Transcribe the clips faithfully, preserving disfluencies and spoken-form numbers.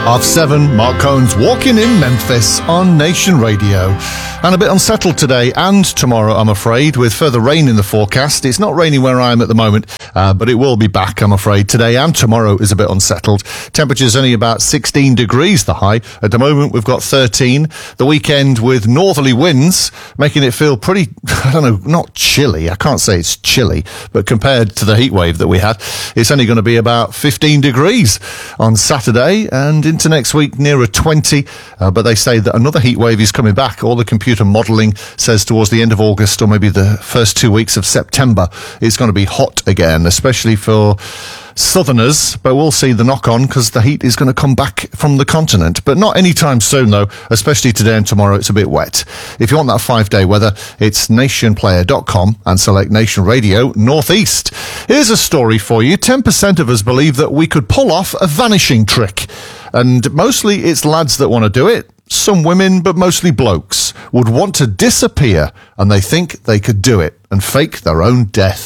Half seven, Mark Cohen's Walking in Memphis on Nation Radio. And a bit unsettled today and tomorrow, I'm afraid, with further rain in the forecast. It's not raining where I am at the moment, uh, but it will be back, I'm afraid. Today and tomorrow is a bit unsettled. Temperature's only about sixteen degrees, the high. At the moment, we've got thirteen. The weekend with northerly winds, making it feel pretty, I don't know, not chilly. I can't say it's chilly, but compared to the heat wave that we had, it's only going to be about fifteen degrees on Saturday and into next week nearer twenty. Uh, but they say that another heat wave is coming back. All the computer modelling says towards the end of August or maybe the first two weeks of September, it's going to be hot again, especially for southerners, but we'll see the knock-on because the heat is going to come back from the continent, but not anytime soon though, especially today and tomorrow. It's a bit wet. If you want that five-day weather, it's nation player dot com and select Nation Radio Northeast. Here's a story for you. ten percent of us believe that we could pull off a vanishing trick, and mostly it's lads that want to do it. Some women, but mostly blokes, would want to disappear and they think they could do it and fake their own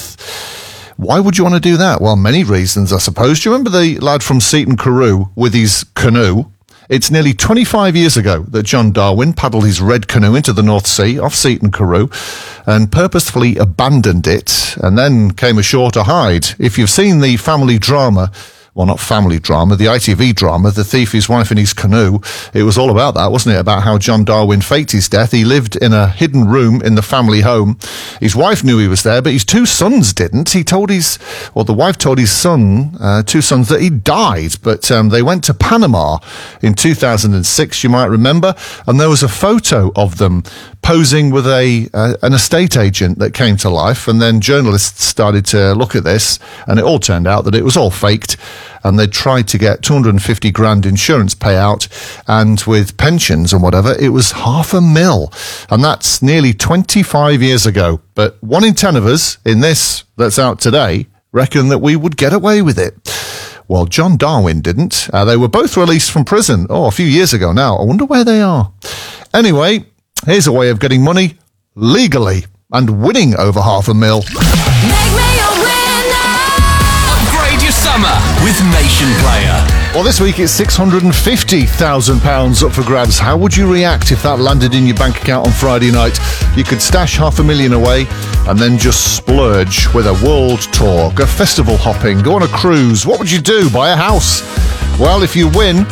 death. Why would you want to do that? Well, many reasons, I suppose. Do you remember the lad from Seaton Carew with his canoe? It's nearly twenty-five years ago that John Darwin paddled his red canoe into the North Sea off Seaton Carew and purposefully abandoned it and then came ashore to hide. If you've seen the family drama, well, not family drama, the I T V drama, The Thief, His Wife and His Canoe, it was all about that, wasn't it? About how John Darwin faked his death. He lived in a hidden room in the family home. His wife knew he was there, but his two sons didn't. He told his, well, the wife told his son, uh, two sons, that he died, but um, they went to Panama in two thousand six, you might remember, and there was a photo of them posing with a uh, an estate agent that came to life, and then journalists started to look at this, and it all turned out that it was all faked, and they tried to get two hundred fifty grand insurance payout, and with pensions and whatever, it was half a mil, and that's nearly twenty-five years ago. But one in ten of us in this that's out today reckon that we would get away with it. Well, John Darwin didn't. Uh, they were both released from prison, oh, a few years ago now. I wonder where they are. Anyway, here's a way of getting money legally and winning over half a mil. Make me a winner! Upgrade your summer with Nation Player. Well, this week it's six hundred fifty thousand pounds up for grabs. How would you react if that landed in your bank account on Friday night? You could stash half a million away and then just splurge with a world tour, go festival hopping, go on a cruise. What would you do? Buy a house? Well, if you win,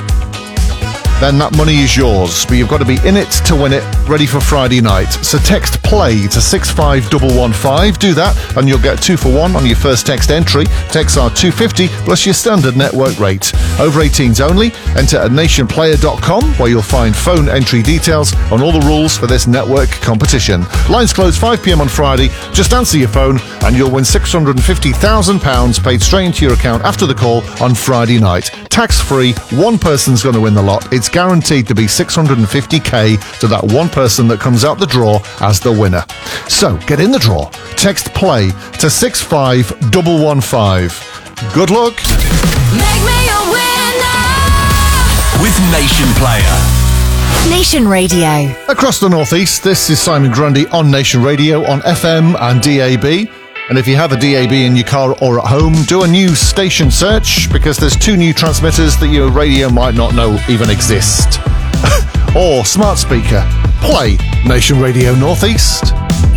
then that money is yours, but you've got to be in it to win it, ready for Friday night. So text PLAY to six five one one five, do that, and you'll get two for one on your first text entry. Texts are two fifty plus your standard network rate. Over eighteens only. Enter at nation player dot com, where you'll find phone entry details on all the rules for this network competition. Lines close five p.m. on Friday. Just answer your phone and you'll win six hundred fifty thousand pounds paid straight into your account after the call on Friday night. Tax-free, one person's going to win the lot. It's guaranteed to be six hundred fifty k to that one person that comes out the draw as the winner. So, get in the draw. Text PLAY to six five one one five. Good luck. Make me a winner! With Nation Player. Nation Radio. Across the Northeast, this is Simon Grundy on Nation Radio on F M and D A B. And if you have a D A B in your car or at home, do a new station search, because there's two new transmitters that your radio might not know even exist. Or smart speaker. Play Nation Radio Northeast.